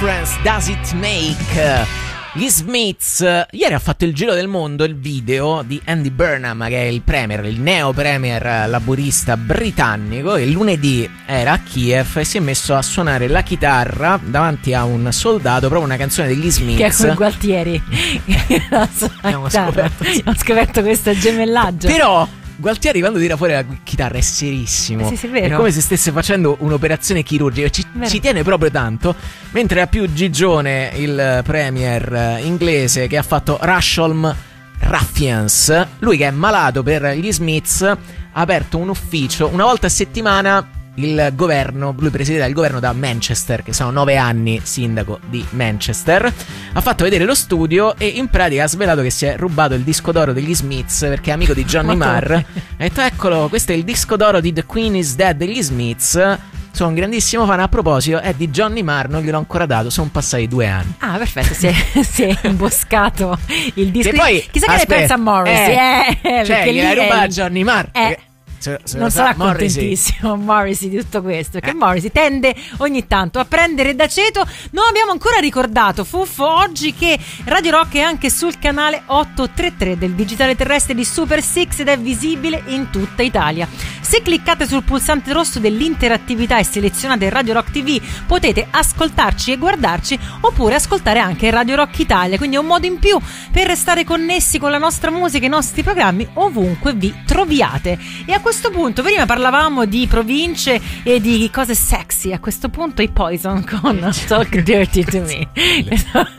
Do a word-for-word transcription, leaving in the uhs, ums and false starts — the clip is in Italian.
difference does it make? Gli Smiths. Ieri ha fatto il giro del mondo il video di Andy Burnham, che è il premier, il neo premier laburista britannico, e lunedì era a Kiev e si è messo a suonare la chitarra davanti a un soldato, proprio una canzone degli Smiths. Che è come Gualtieri. Abbiamo scoperto, sì. Ho scoperto questo gemellaggio. Però Gualtieri quando tira fuori la chitarra è serissimo. Sì, sì, è vero. È come se stesse facendo un'operazione chirurgica. Ci, ci tiene proprio tanto. Mentre ha più Gigione il premier inglese, che ha fatto Rusholme Ruffians. Lui, che è malato per gli Smiths, ha aperto un ufficio una volta a settimana. Il governo, lui presiede il governo da Manchester, che sono nove anni sindaco di Manchester. Ha fatto vedere lo studio e in pratica ha svelato che si è rubato il disco d'oro degli Smiths, perché è amico di Johnny Marr. Ha detto: eccolo, questo è il disco d'oro di The Queen is Dead degli Smiths. Sono un grandissimo fan. A proposito, è di Johnny Marr, non gliel'ho ancora dato, sono passati due anni. Ah, perfetto, si è, si è imboscato il disco. Che poi, chissà che ne pensa a Morrissey, eh, eh, cioè gliela ruba a Johnny Marr. Eh. Se, se non sarà contentissimo Morrissey di tutto questo, che eh. Morrissey tende ogni tanto a prendere d'aceto. Non abbiamo ancora ricordato, Fuffo, oggi che Radio Rock è anche sul canale ottocentotrentatré del digitale terrestre di Super Six ed è visibile in tutta Italia. Se cliccate sul pulsante rosso dell'interattività e selezionate Radio Rock ti vu, potete ascoltarci e guardarci, oppure ascoltare anche Radio Rock Italia, quindi è un modo in più per restare connessi con la nostra musica e i nostri programmi ovunque vi troviate. E a questo punto, prima parlavamo di province e di cose sexy, a questo punto i Poison con Talk Dirty to Me.